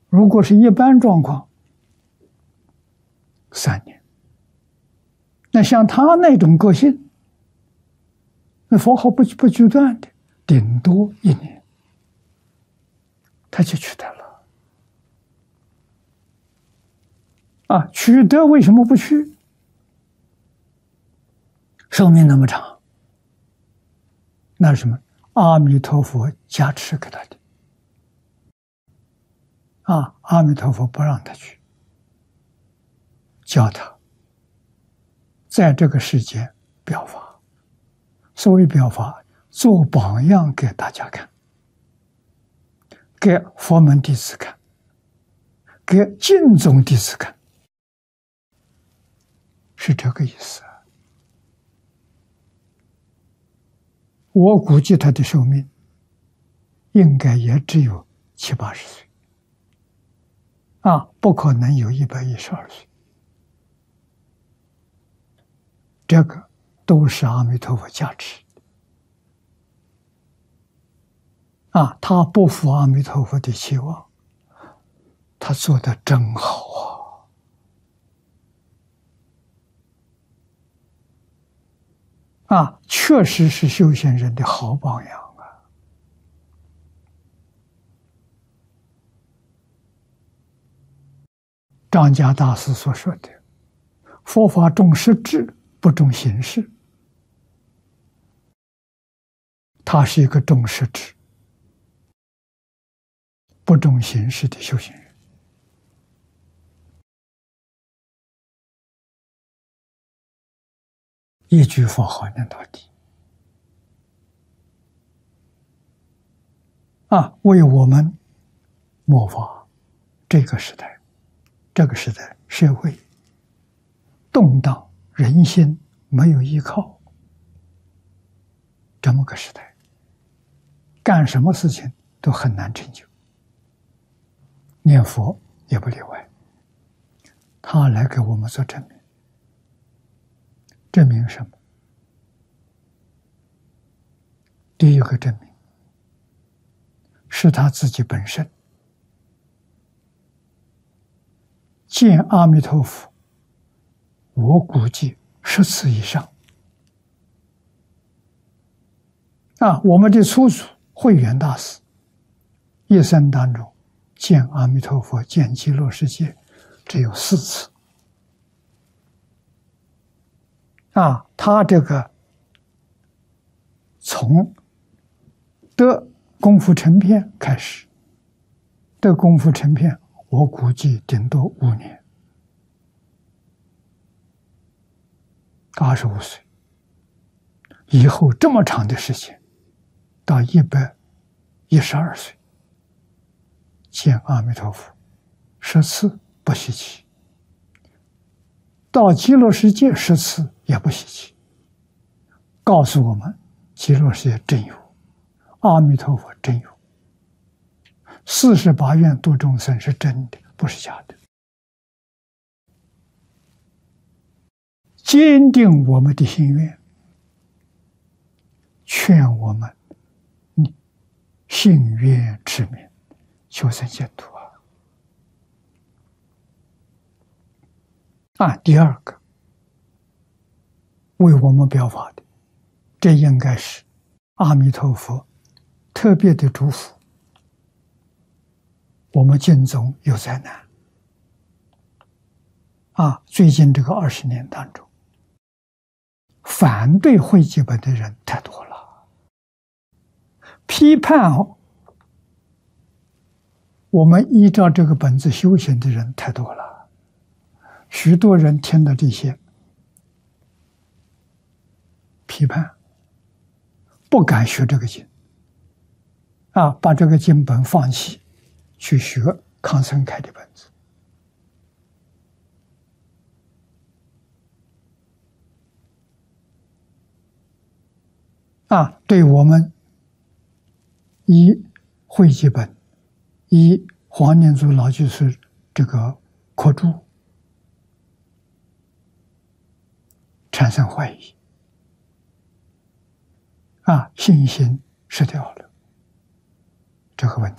如果是一般状况，3年。那像他那种个性，那佛号不间断的，顶多1年，他就取得了。取得为什么不去？寿命那么长，那是什么？阿弥陀佛加持给他的。阿弥陀佛不让他去，教他在这个世间表法。所谓表法，做榜样给大家看，给佛门弟子看，给净宗弟子看，是这个意思。我估计他的寿命应该也只有70、80岁，不可能有112岁。这个都是阿弥陀佛加持他不负阿弥陀佛的期望，他做得真好确实是修行人的好榜样张家大师所说的“佛法重实质，不重形式”，他是一个重实质、不重形式的修行人。一句佛号念到底为我们末法这个时代社会动荡，人心没有依靠，这么个时代，干什么事情都很难成就，念佛也不例外。他来给我们做证明，证明什么？第一个证明是他自己本身见阿弥陀佛，我估计10次以上。我们的初祖慧远大师一生当中见阿弥陀佛、见极乐世界只有4次。他这个从得功夫成片开始，得功夫成片，我估计顶多5年，85岁以后这么长的时间，到112岁见阿弥陀佛10次不稀奇，到极乐世界10次也不稀奇，告诉我们极乐世界真有，阿弥陀佛真有，48愿度众生是真的，不是假的。坚定我们的心愿，劝我们信愿持名，求生净土第二个为我们表法的，这应该是阿弥陀佛特别的祝福。我们净宗有灾难最近这个20年当中，反对汇集本的人太多了，批判我们依照这个本子修行的人太多了，许多人听到这些批判，不敢学这个经把这个经本放弃，去学康生开的本子对我们依汇集本、依黄念祖老居士这个课注产生怀疑信心失掉了，这个问题